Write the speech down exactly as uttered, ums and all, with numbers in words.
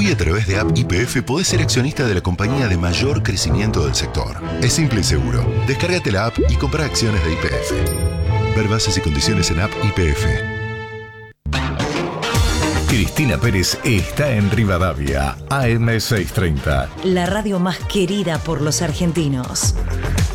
Hoy a través de App Y P F podés ser accionista de la compañía de mayor crecimiento del sector. Es simple y seguro. Descárgate la app y compra acciones de Y P F. Ver bases y condiciones en App Y P F. Cristina Pérez está en Rivadavia, A M seiscientos treinta. La radio más querida por los argentinos.